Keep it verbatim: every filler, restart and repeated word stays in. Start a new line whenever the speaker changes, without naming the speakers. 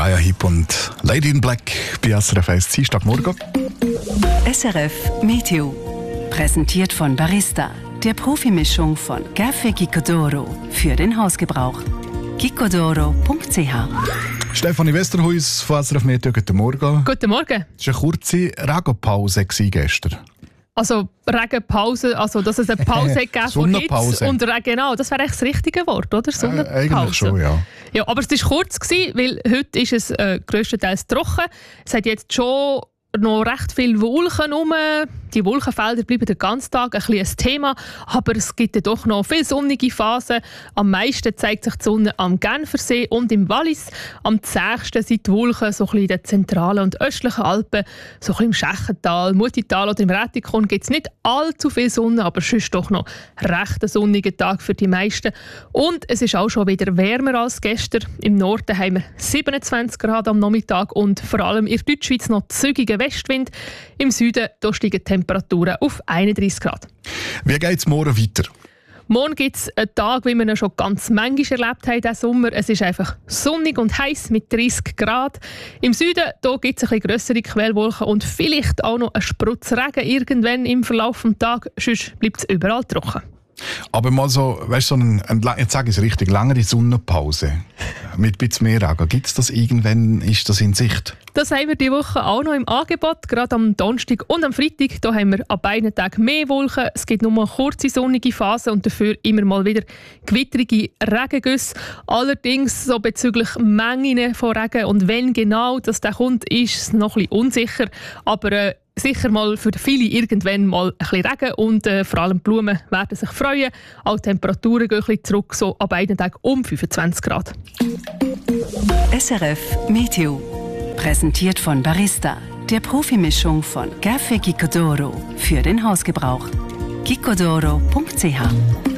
Uriah Heep und Lady in Black bei S R F eins Dienstagmorgen.
S R F Meteo. Präsentiert von Barista, der Profimischung von Café Gicodoro für den Hausgebrauch. gicodoro punkt c h.
Stefanie Westerhuis von S R F Meteo, guten Morgen.
Guten Morgen.
Es war eine kurze Regenpause gestern.
Also Regenpause, also dass es eine Pause gegeben von Hitze und Regen, genau, das wäre eigentlich das richtige Wort, oder? Sonnenpause.
Äh, eigentlich schon, ja.
Ja, aber es war kurz gewesen, weil heute ist es äh, grösstenteils trocken. Es hat jetzt schon noch recht viele Wolken rum. Die Wolkenfelder bleiben den ganzen Tag ein bisschen ein Thema, aber es gibt ja doch noch viele sonnige Phasen. Am meisten zeigt sich die Sonne am Genfersee und im Wallis. Am zähigsten sind die Wolken so ein bisschen in den zentralen und östlichen Alpen, so ein bisschen im Schächental, Mutital oder im Rätikon gibt es nicht allzu viel Sonne, aber sonst doch noch recht ein sonniger Tag für die meisten. Und es ist auch schon wieder wärmer als gestern. Im Norden haben wir siebenundzwanzig Grad am Nachmittag und vor allem in der Deutschschweiz noch zügiger Westwind. Im Süden da steigen die Temperaturen auf einunddreissig Grad.
Wie geht es morgen weiter?
Morgen gibt es einen Tag, wie wir ihn schon ganz manchmal erlebt haben diesen Sommer. Es ist einfach sonnig und heiß mit dreißig Grad. Im Süden gibt es ein bisschen grössere Quellwolken und vielleicht auch noch einen Sprutz Regen irgendwann im Verlauf des Tages. Sonst bleibt es überall trocken.
Aber mal so, weißt du, so ein, ein, jetzt sage ich es richtig, längere Sonnenpause mit ein bisschen mehr Regen. Gibt es das irgendwann, ist das in Sicht?
Das haben wir diese Woche auch noch im Angebot. Gerade am Donnerstag und am Freitag da haben wir an beiden Tagen mehr Wolken. Es gibt nur mal kurze sonnige Phasen und dafür immer mal wieder gewittrige Regengüsse. Allerdings so bezüglich Mengen von Regen und wenn genau das der kommt, ist es noch ein bisschen unsicher. Aber äh, sicher mal für viele irgendwann mal ein bisschen Regen und äh, vor allem die Blumen werden sich freuen. Auch die Temperaturen gehen ein bisschen zurück, so an beiden Tagen um fünfundzwanzig Grad.
S R F Meteo. Präsentiert von Barista, der Profimischung von Café Gicodoro für den Hausgebrauch. gicodoro punkt c h.